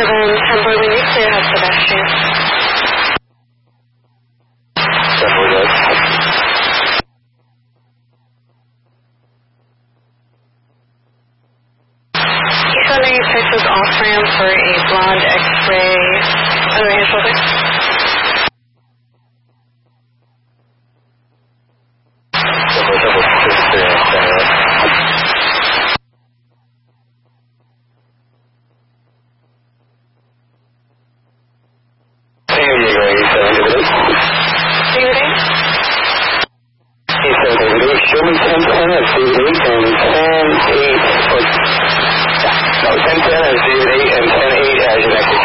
7, Boy, we need clear has pedestrian. He's wondering if this was off-ramp for a blonde X-ray over his shoulder. Show me 1010 at David 8 and 10-8. No, 1010 at David 8 and 10-8 as your next